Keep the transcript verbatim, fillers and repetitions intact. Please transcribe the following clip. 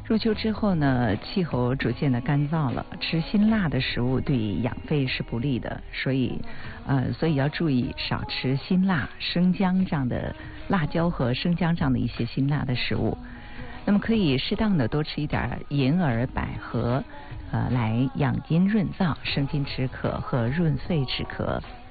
入秋之后呢，气候逐渐的干燥了，吃辛辣的食物对养肺是不利的，所以呃，所以要注意少吃辛辣、生姜这样的辣椒和生姜这样的一些辛辣的食物。那么可以适当的多吃一点银耳、百合，呃，来养阴润燥、生津止渴和润肺止咳。